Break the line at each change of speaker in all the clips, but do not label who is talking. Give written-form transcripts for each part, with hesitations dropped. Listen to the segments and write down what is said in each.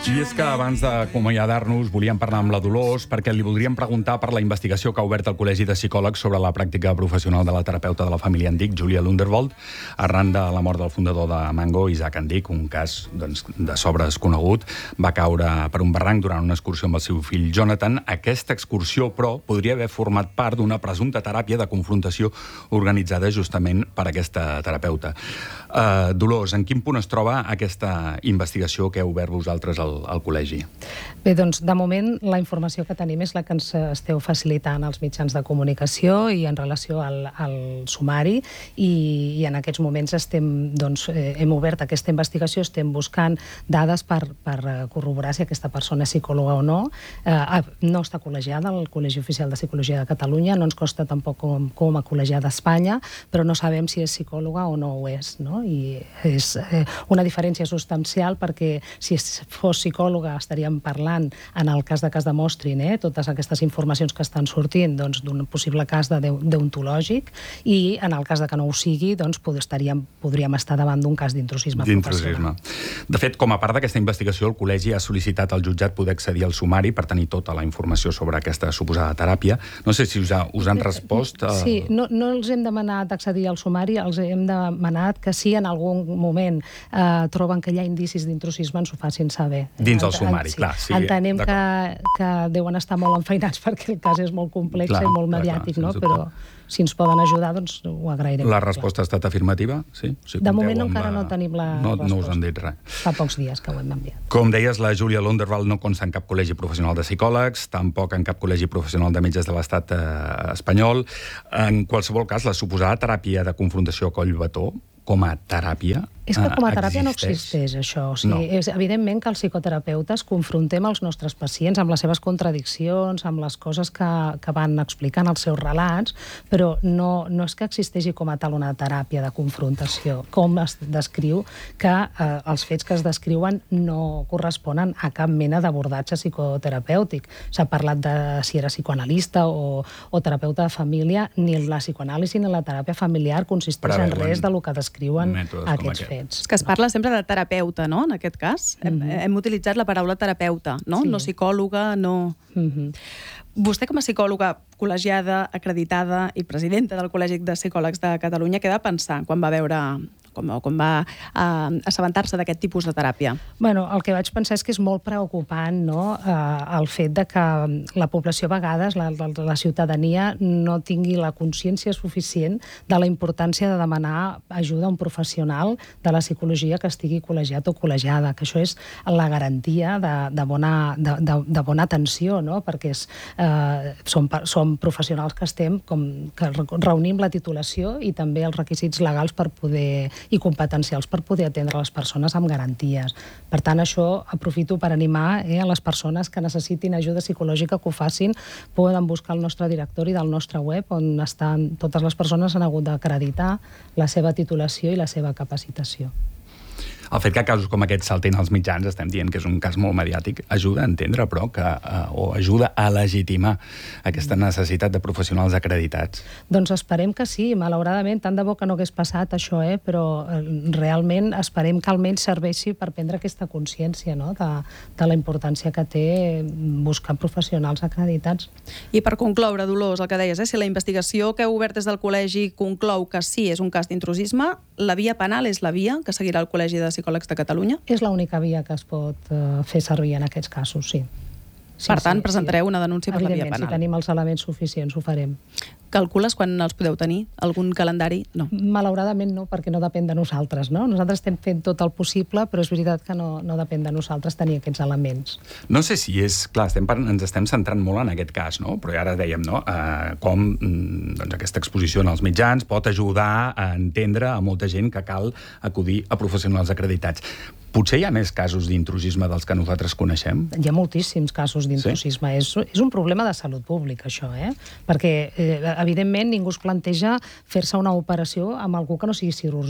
I és que abans d'acomiadar-nos volíem parlar amb la Dolors perquè li voldríem preguntar per la investigació que ha obert el Col·legi de Psicòlegs sobre la pràctica professional de la terapeuta de la família Andic, Julia Lunderwald, arran de la mort del fundador de Mango, Isaac Andic, un cas de sobres conegut. Va caure per un barranc durant una excursió amb el seu fill Jonathan. Aquesta excursió, però, podria haver format part d'una presumpta teràpia de confrontació organitzada justament per aquesta terapeuta. Dolors, en quin punt es troba aquesta investigació que heu obert vosaltres al col·legi?
Bé, doncs, de moment, la informació que tenim és la que ens esteu facilitant als mitjans de comunicació i en relació al sumari, i en aquests moments hem obert aquesta investigació, estem buscant dades per corroborar si aquesta persona és psicòloga o no. No està col·legiada al Col·legi Oficial de Psicologia de Catalunya, no ens consta tampoc com a col·legiada a Espanya, però no sabem si és psicòloga o no ho és, no? I és una diferència substancial, perquè si fos psicòloga estaríem parlant, en el cas de que es demostrin totes aquestes informacions que estan sortint, d'un possible cas deontològic, i en el cas de que no ho sigui, podríem estar davant d'un cas d'intrusisme professional.
De fet, com a part d'aquesta investigació, el col·legi ha sol·licitat al jutjat poder accedir al sumari per tenir tota la informació sobre aquesta suposada teràpia. No sé si us han respost.
Sí, no els hem demanat accedir al sumari, els hem demanat que si en algun moment troben que hi ha indicis d'intrusisme ens ho facin saber.
Dins el sumari, clar.
Entenem que deuen estar molt enfeinats perquè el cas és molt complex i molt mediàtic, però si ens poden ajudar, doncs ho agrairem.
La resposta ha estat afirmativa? Sí?
De moment encara no tenim la resposta.
No us han dit res.
Fa pocs dies que ho hem enviat.
Com deies, la Julia Lunderwald no consta en cap col·legi professional de psicòlegs, tampoc en cap col·legi professional de metges de l'estat espanyol. En qualsevol cas, la suposada teràpia de confrontació a collbató, com a teràpia,
és que com a teràpia no existeix, això. És evidentment que els psicoterapeutes confrontem els nostres pacients amb les seves contradiccions, amb les coses que van explicant els seus relats, però no és que existeixi com a tal una teràpia de confrontació. Com es descriu que els fets que es descriuen no corresponen a cap mena d'abordatge psicoterapèutic. S'ha parlat de si era psicoanalista o terapeuta de família. Ni la psicoanàlisi ni la teràpia familiar consisteix en res del que descriuen aquests fets.
És que es parla sempre de terapeuta, no?, en aquest cas. Hem utilitzat la paraula terapeuta, no? No psicòloga, no... Vostè, com a psicòloga col·legiada, acreditada i presidenta del Col·legi de Psicòlegs de Catalunya, què va pensar quan va veure, quan va assabentar-se d'aquest tipus de teràpia?
Bueno, el que vaig pensar és que és molt preocupant, no?, el fet de que la població a vegades, la ciutadania, no tingui la consciència suficient de la importància de demanar ajuda a un professional de la psicologia que estigui col·legiat o col·legiada, que això és la garantia de bona atenció, no?, perquè som professionals que reunim la titulació i també els requisits legals i competencials per poder atendre les persones amb garanties. Per tant, això aprofito per animar a les persones que necessitin ajuda psicològica que ho facin. Poden buscar el nostre directori del nostre web, on totes les persones han hagut d'acreditar la seva titulació i la seva capacitació.
El fet que casos com aquests saltin als mitjans, estem dient que és un cas molt mediàtic, ajuda a entendre, però, o ajuda a legitimar aquesta necessitat de professionals acreditats.
Doncs esperem que sí. Malauradament, tant de bo que no hagués passat això, però realment esperem que almenys serveixi per prendre aquesta consciència, no?, de la importància que té buscar professionals acreditats.
I per concloure, Dolors, el que deies, si la investigació que heu obert des del col·legi conclou que sí, és un cas d'intrusisme, la via penal és la via que seguirà el Col·legi de Psicòlegs de Catalunya?
És l'única via que es pot fer servir en aquests casos, sí.
Per tant, presentareu una denúncia per la via penal.
Evidentment, si tenim els elements suficients, ho farem.
Calcules quan els podeu tenir? Algun calendari? No.
Malauradament no, perquè no depèn de nosaltres, no? Nosaltres estem fent tot el possible, però és veritat que no depèn de nosaltres tenir aquests elements.
No sé si és... Clar, ens estem centrant molt en aquest cas, no? Però ara dèiem, no?, com aquesta exposició en els mitjans pot ajudar a entendre a molta gent que cal acudir a professionals acreditats. Potser hi ha més casos d'intrusisme dels que nosaltres coneixem?
Hi ha moltíssims casos d'intrusisme. Sí? És un problema de salut pública, això, perquè, evidentment, ningú es planteja fer-se una operació amb algú que no sigui cirurgià.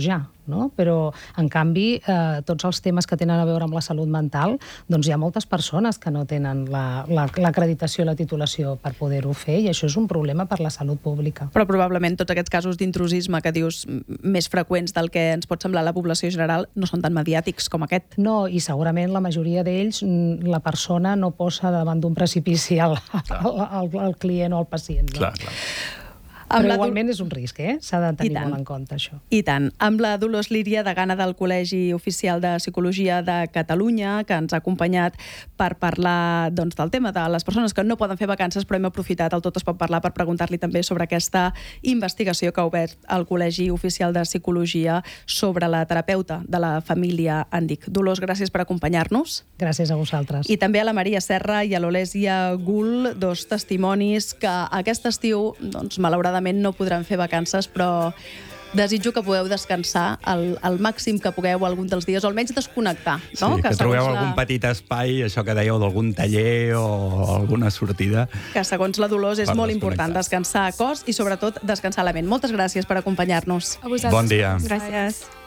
no? Però, en canvi, tots els temes que tenen a veure amb la salut mental, doncs hi ha moltes persones que no tenen l'acreditació i la titulació per poder-ho fer, i això és un problema per la salut pública.
Però probablement tots aquests casos d'intrusisme que dius més freqüents del que ens pot semblar la població general no són tan mediàtics com aquest.
No, i segurament la majoria d'ells la persona no posa davant d'un precipici al client o al pacient. No?
Clar.
Però igualment és un risc, s'ha de tenir molt en compte, això.
I tant. Amb la Dolors Líria, degana del Col·legi Oficial de Psicologia de Catalunya, que ens ha acompanyat per parlar del tema de les persones que no poden fer vacances, però hem aprofitat el Tot es pot parlar per preguntar-li també sobre aquesta investigació que ha obert el Col·legi Oficial de Psicologia sobre la terapeuta de la família Andic. Dolors, gràcies per acompanyar-nos.
Gràcies a vosaltres.
I també a la Maria Serra i a l'Olèsia Gul, dos testimonis que aquest estiu, malauradament, no podran fer vacances, però desitjo que pugueu descansar el màxim que pugueu algun dels dies, o almenys desconnectar. No?
Sí, que trobeu algun petit espai, això que dèieu d'algun taller o alguna sortida.
Que segons la Dolors és molt important descansar cos i sobretot descansar la ment. Moltes gràcies per acompanyar-nos.
Bon dia.
Gràcies.